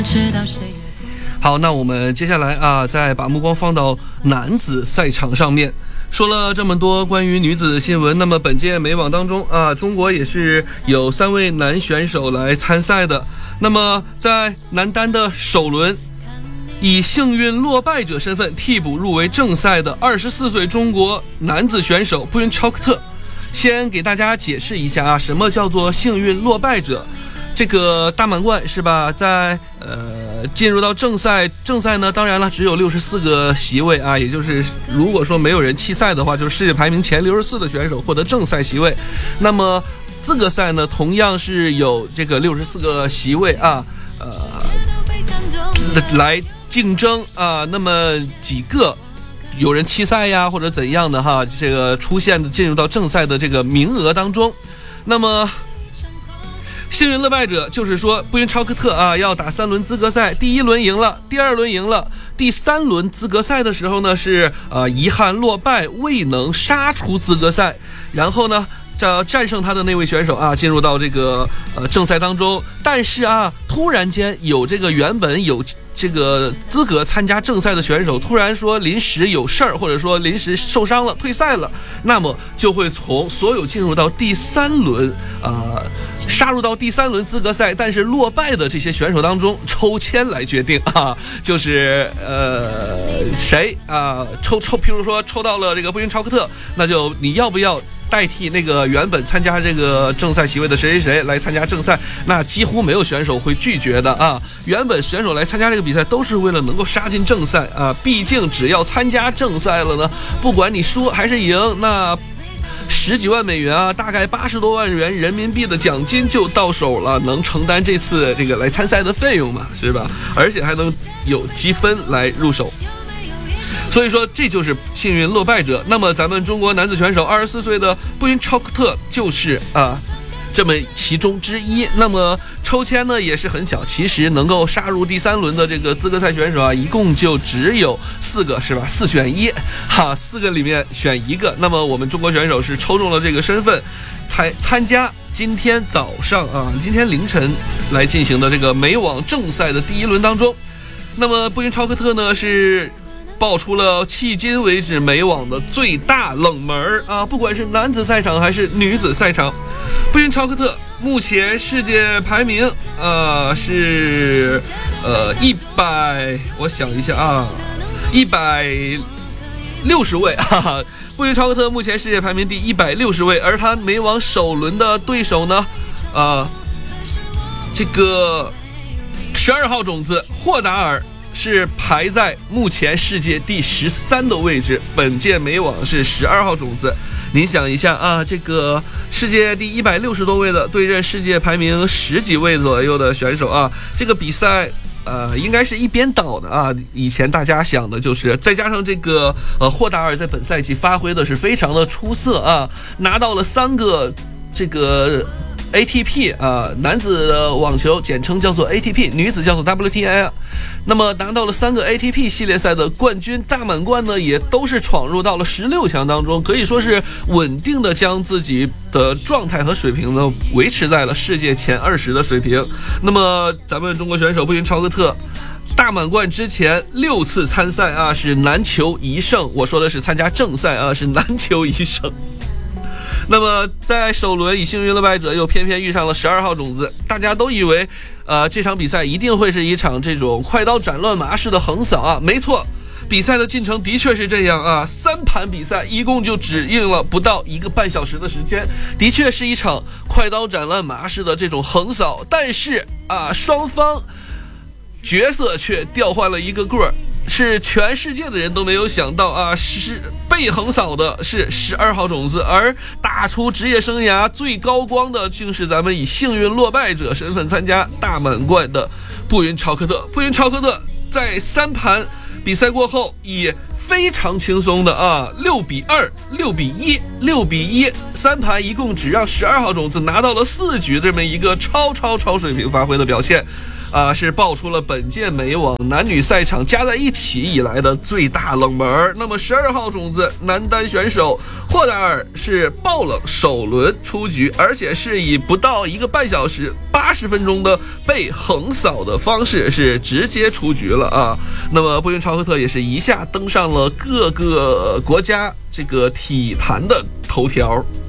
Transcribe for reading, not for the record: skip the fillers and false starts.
好，那我们接下来再把目光放到男子赛场上面。说了这么多关于女子新闻，那么本届美网当中中国也是有3位男选手来参赛的。那么在男单的首轮，以幸运落败者身份替补入围正赛的24岁中国男子选手布云超克特，先给大家解释一下什么叫做幸运落败者。这个大满贯是吧，在进入到正赛呢，当然了，只有64个席位也就是如果说没有人弃赛的话，就是世界排名前64的选手获得正赛席位。那么资格赛呢，同样是有这个64个席位来竞争那么几个有人弃赛呀或者怎样的这个出现进入到正赛的这个名额当中。那么幸运落败者就是说，布云超克特要打3轮资格赛，第1轮赢了，第2轮赢了，第3轮资格赛的时候呢是遗憾落败，未能杀出资格赛，然后呢战胜他的那位选手进入到这个正赛当中。但是突然间有这个原本有这个资格参加正赛的选手突然说临时有事儿，或者说临时受伤了退赛了，那么就会从所有进入到第3轮杀入到第3轮资格赛但是落败的这些选手当中抽签来决定就是谁譬如说抽到了这个布云超克特，那就你要不要代替那个原本参加这个正赛席位的谁来参加正赛。那几乎没有选手会拒绝的原本选手来参加这个比赛都是为了能够杀进正赛毕竟只要参加正赛了呢，不管你输还是赢，那10几万美元大概80多万元人民币的奖金就到手了，能承担这次这个来参赛的费用嘛，是吧？而且还能有积分来入手。所以说这就是幸运落败者。那么咱们中国男子选手24岁的布云超克特就是这么其中之一。那么抽签呢也是很小，其实能够杀入第3轮的这个资格赛选手一共就只有4个，是吧？4选1，4个里面选1个。那么我们中国选手是抽中了这个身份，才参加今天早上今天凌晨来进行的这个美网正赛的第1轮当中。那么布云超克特呢是爆出了迄今为止美网的最大冷门不管是男子赛场还是女子赛场。布云超克特目前世界排名是100，我想一下160位布云超克特目前世界排名第160位，而他美网首轮的对手呢这个12号种子霍达尔是排在目前世界第13的位置，本届美网是12号种子。您想一下这个世界第160多位的对阵世界排名10几位左右的选手这个比赛应该是一边倒的以前大家想的就是再加上这个霍达尔在本赛季发挥的是非常的出色拿到了3个这个ATP 男子网球简称叫做 ATP， 女子叫做 WTA 那么拿到了3个 ATP 系列赛的冠军，大满贯呢也都是闯入到了16强当中，可以说是稳定的将自己的状态和水平呢维持在了世界前20的水平。那么咱们中国选手布云超克特大满贯之前6次参赛是难求一胜，我说的是参加正赛是难求一胜。那么在首轮以幸运落败者又偏偏遇上了12号种子，大家都以为这场比赛一定会是一场这种快刀斩乱麻式的横扫没错，比赛的进程的确是这样3盘比赛一共就只用了不到1个半小时的时间，的确是一场快刀斩乱麻式的这种横扫。但是双方角色却调换了一个个，是全世界的人都没有想到是被横扫的是12号种子，而打出职业生涯最高光的竟是咱们以幸运落败者身份参加大满贯的布云超克特。布云超克特在3盘比赛过后以非常轻松的6比2、6比1、6比1， 3盘一共只让12号种子拿到了4局这么一个超水平发挥的表现。 是爆出了本届美网男女赛场加在一起以来的最大冷门。那么12号种子男单选手霍达尔是爆冷首轮出局，而且是以不到1个半小时80分钟的被横扫的方式是直接出局了啊。那么布云朝赫特也是一下登上了各个国家这个体坛的头条。